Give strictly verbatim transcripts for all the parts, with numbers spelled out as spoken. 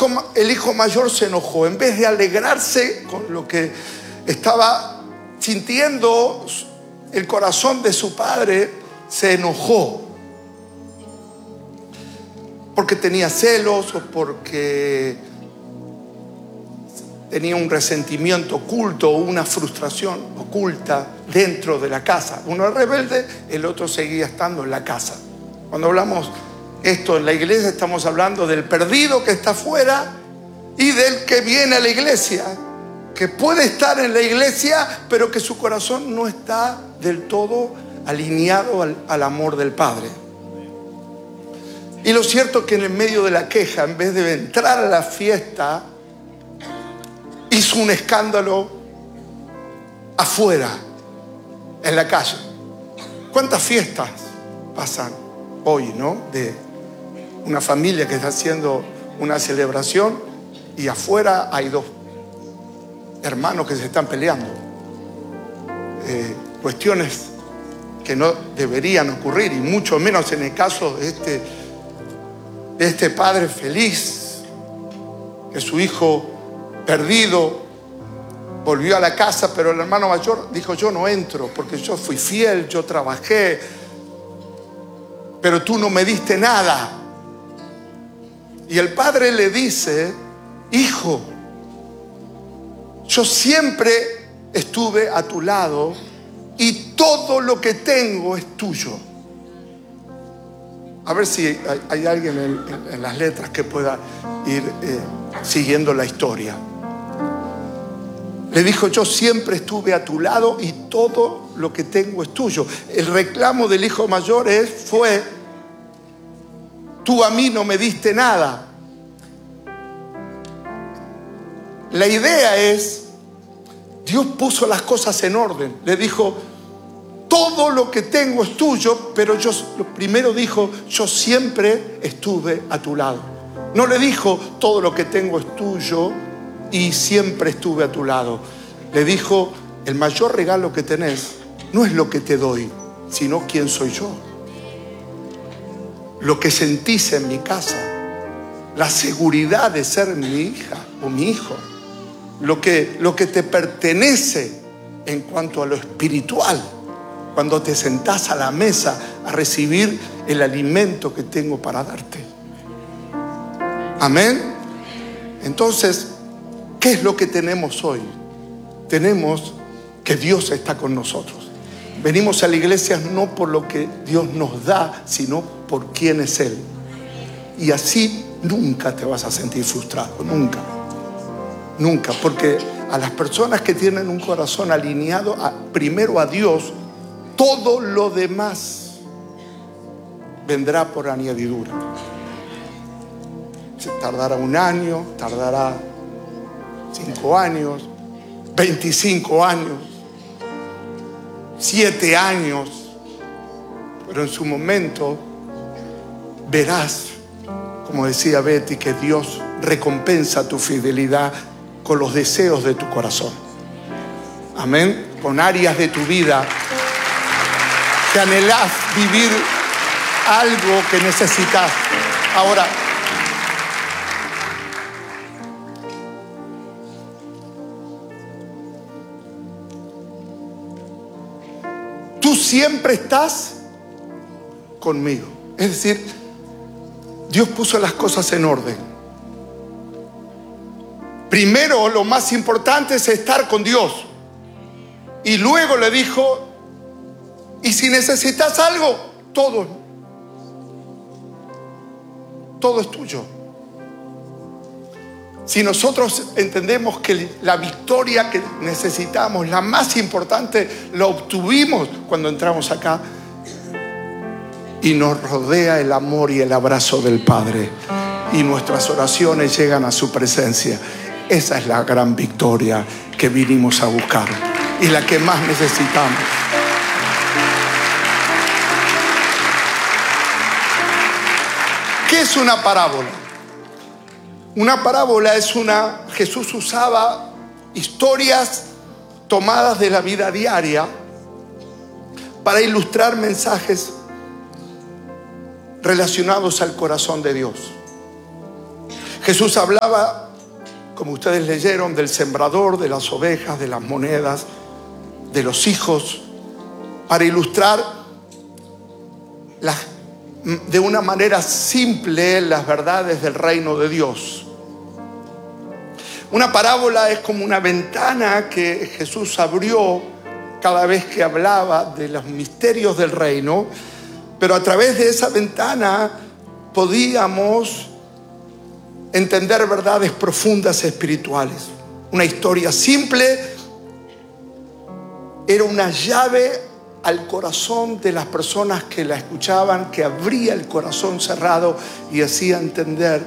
hijo, el hijo mayor se enojó. En vez de alegrarse con lo que estaba sintiendo el corazón de su padre, se enojó. Porque tenía celos o porque tenía un resentimiento oculto o una frustración oculta dentro de la casa. Uno era rebelde, el otro seguía estando en la casa. Cuando hablamos esto en la iglesia, estamos hablando del perdido que está afuera y del que viene a la iglesia, que puede estar en la iglesia, pero que su corazón no está del todo alineado al, al amor del Padre. Y lo cierto es que en el medio de la queja, en vez de entrar a la fiesta, hizo un escándalo afuera, en la calle. ¿Cuántas fiestas pasan hoy, no? De una familia que está haciendo una celebración y afuera hay dos hermanos que se están peleando. Eh, cuestiones que no deberían ocurrir, y mucho menos en el caso de este, de este padre feliz, que su hijo perdido volvió a la casa, pero el hermano mayor dijo: yo no entro porque yo fui fiel, yo trabajé, pero tú no me diste nada. Y el padre le dice: hijo, yo siempre estuve a tu lado y todo lo que tengo es tuyo. A ver si hay, hay alguien en, en, en las letras que pueda ir eh, siguiendo la historia. Le dijo: yo siempre estuve a tu lado y todo lo que tengo es tuyo. El reclamo del hijo mayor es, fue: tú a mí no me diste nada. La idea es, Dios puso las cosas en orden. Le dijo: todo lo que tengo es tuyo, pero yo, primero dijo: yo siempre estuve a tu lado. No le dijo: todo lo que tengo es tuyo y siempre estuve a tu lado. Le dijo: el mayor regalo que tenés no es lo que te doy, sino quién soy yo. Lo que sentís en mi casa, la seguridad de ser mi hija o mi hijo, lo que, lo que te pertenece en cuanto a lo espiritual, cuando te sentás a la mesa a recibir el alimento que tengo para darte. Amén. Entonces, ¿qué es lo que tenemos hoy? Tenemos que Dios está con nosotros. Venimos a la iglesia no por lo que Dios nos da, sino por quién es Él. Y así nunca te vas a sentir frustrado, nunca. Nunca, porque a las personas que tienen un corazón alineado a, primero a Dios, todo lo demás vendrá por añadidura. Tardará un año, tardará cinco años, veinticinco años, siete años, pero en su momento verás, como decía Betty, que Dios recompensa tu fidelidad con los deseos de tu corazón. Amén. Con áreas de tu vida que anhelás vivir algo que necesitas. Ahora, tú siempre estás conmigo. Es decir, Dios puso las cosas en orden. Primero, lo más importante es estar con Dios. Y luego le dijo: y si necesitas algo, todo, todo es tuyo. Si nosotros entendemos que la victoria que necesitamos, la más importante, la obtuvimos cuando entramos acá, y nos rodea el amor y el abrazo del Padre, y nuestras oraciones llegan a su presencia. Esa es la gran victoria que vinimos a buscar y la que más necesitamos. ¿Qué es una parábola? Una parábola es una... Jesús usaba historias tomadas de la vida diaria para ilustrar mensajes relacionados al corazón de Dios. Jesús hablaba, como ustedes leyeron, del sembrador, de las ovejas, de las monedas, de los hijos, para ilustrar las, de una manera simple las verdades del reino de Dios. Una parábola es como una ventana que Jesús abrió cada vez que hablaba de los misterios del reino, pero a través de esa ventana podíamos entender verdades profundas espirituales. Una historia simple era una llave al corazón de las personas que la escuchaban, que abría el corazón cerrado y hacía entender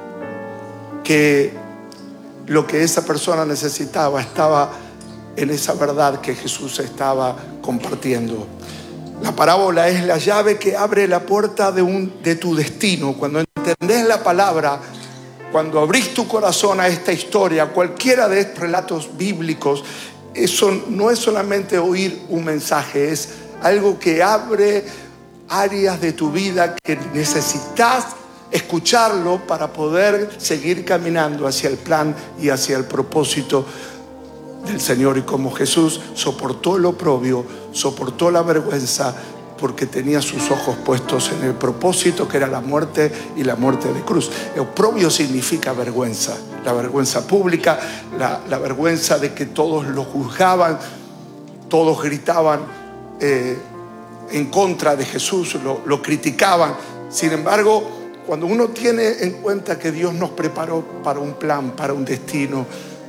que lo que esa persona necesitaba estaba en esa verdad que Jesús estaba compartiendo. La parábola es la llave que abre la puerta de, un, de tu destino. Cuando entendés la palabra, cuando abrís tu corazón a esta historia, cualquiera de estos relatos bíblicos, eso no es solamente oír un mensaje, es algo que abre áreas de tu vida que necesitas escucharlo para poder seguir caminando hacia el plan y hacia el propósito del Señor. Y como Jesús soportó el oprobio, soportó la vergüenza, porque tenía sus ojos puestos en el propósito que era la muerte y la muerte de cruz. El oprobio significa vergüenza, la vergüenza pública, la, la vergüenza de que todos lo juzgaban, todos gritaban eh, en contra de Jesús, lo, lo criticaban. Sin embargo, cuando uno tiene en cuenta que Dios nos preparó para un plan, para un destino,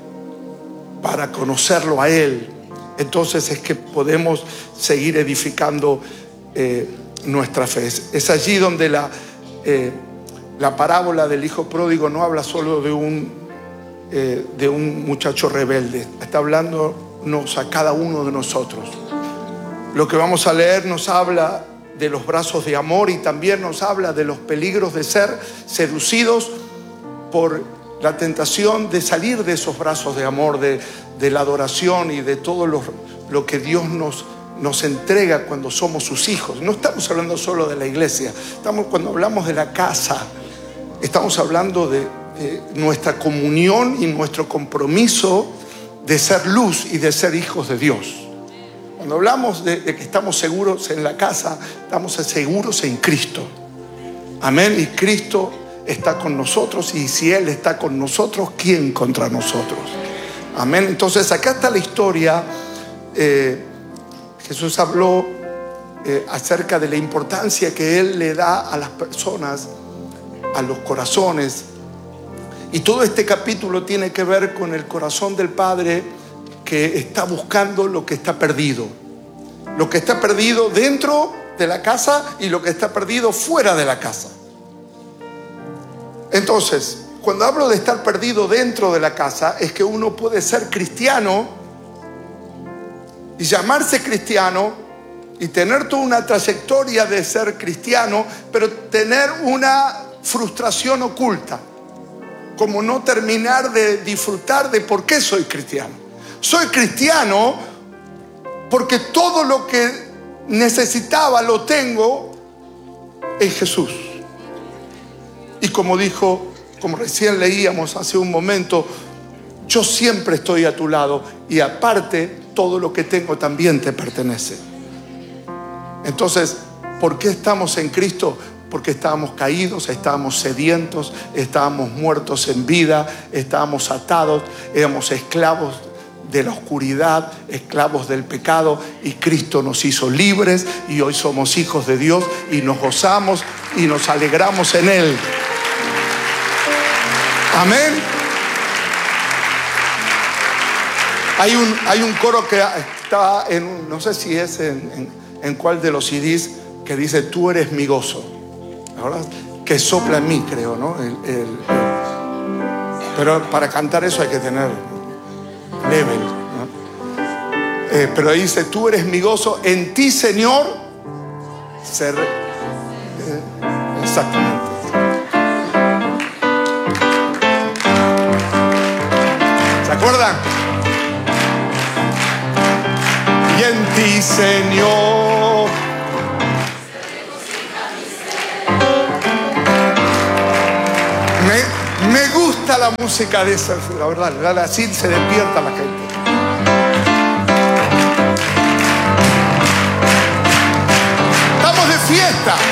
para conocerlo a Él, entonces es que podemos seguir edificando eh, nuestra fe. Es allí donde la, eh, la parábola del hijo pródigo no habla solo de un, eh, de un muchacho rebelde, está hablándonos a cada uno de nosotros. Lo que vamos a leer nos habla de los brazos de amor y también nos habla de los peligros de ser seducidos por la tentación de salir de esos brazos de amor, de, de la adoración y de todo lo, lo que Dios nos, nos entrega cuando somos sus hijos. No estamos hablando solo de la iglesia, estamos, cuando hablamos de la casa, estamos hablando de, de nuestra comunión y nuestro compromiso de ser luz y de ser hijos de Dios. Cuando hablamos de, de que estamos seguros en la casa, estamos seguros en Cristo. Amén. Y Cristo está con nosotros, y si Él está con nosotros, ¿quién contra nosotros? Amén. Entonces acá está la historia. eh, Jesús habló eh, acerca de la importancia que Él le da a las personas, a los corazones, y todo este capítulo tiene que ver con el corazón del Padre que está buscando lo que está perdido, lo que está perdido dentro de la casa y lo que está perdido fuera de la casa. Entonces, cuando hablo de estar perdido dentro de la casa, es que uno puede ser cristiano y llamarse cristiano y tener toda una trayectoria de ser cristiano, pero tener una frustración oculta, como no terminar de disfrutar de por qué soy cristiano. Soy cristiano porque todo lo que necesitaba lo tengo en Jesús. Y como dijo, como recién leíamos hace un momento, yo siempre estoy a tu lado y aparte todo lo que tengo también te pertenece. Entonces, ¿por qué estamos en Cristo? Porque estábamos caídos, estábamos sedientos, estábamos muertos en vida, estábamos atados, éramos esclavos de la oscuridad, esclavos del pecado, y Cristo nos hizo libres y hoy somos hijos de Dios y nos gozamos y nos alegramos en Él. Amén. Hay un, hay un coro que está en, no sé si es en, en, en cuál de los C Ds, que dice: tú eres mi gozo, ¿verdad? Que sopla en mí, creo, ¿no? El, el, el, pero para cantar eso hay que tener level, ¿no? Eh, pero dice: tú eres mi gozo, en ti, Señor, ser, eh, exactamente. ¿Se acuerdan? Y en ti, Señor, me, me la música de esas, la verdad, así se despierta la gente. Estamos de fiesta.